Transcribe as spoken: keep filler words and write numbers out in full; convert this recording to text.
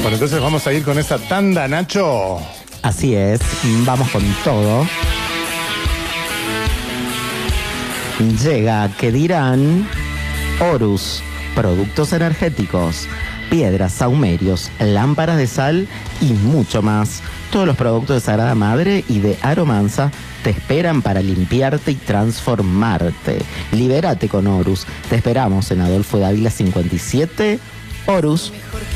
Bueno, entonces vamos a ir con esta tanda, Nacho. Así es, vamos con todo. Llega, ¿qué dirán? Horus, productos energéticos, piedras, saumerios, lámparas de sal y mucho más. Todos los productos de Sagrada Madre y de Aromanza te esperan para limpiarte y transformarte. Libérate con Horus. Te esperamos en Adolfo de Ávila cincuenta y siete. Horus.